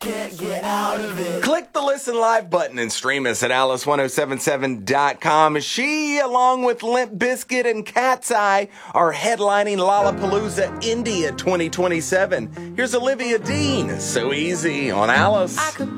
can't get out of it. Click the Listen Live button and stream us at alice1077.com. She, along with Limp Bizkit and Cat's Eye, are headlining Lollapalooza India 2027. Here's Olivia Dean, So Easy on Alice.